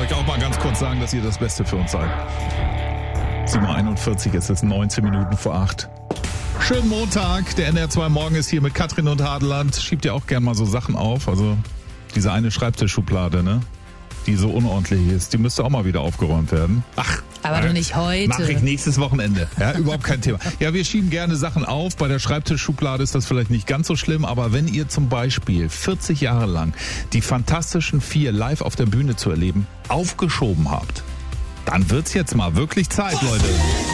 euch auch mal ganz kurz sagen, dass ihr das Beste für uns seid. 7.41 Uhr, es ist 19 Minuten vor 8. Schönen Montag, der NR2 Morgen ist hier mit Katrin und Hadeland. Schiebt ihr auch gern mal so Sachen auf, also diese eine Schreibtischschublade, ne? Die so unordentlich ist, die müsste auch mal wieder aufgeräumt werden. Ach, aber doch nicht heute. Mache ich nächstes Wochenende. Ja, überhaupt kein Thema. Ja, wir schieben gerne Sachen auf. Bei der Schreibtischschublade ist das vielleicht nicht ganz so schlimm, aber wenn ihr zum Beispiel 40 Jahre lang die Fantastischen Vier live auf der Bühne zu erleben aufgeschoben habt, dann wird's jetzt mal wirklich Zeit, Leute.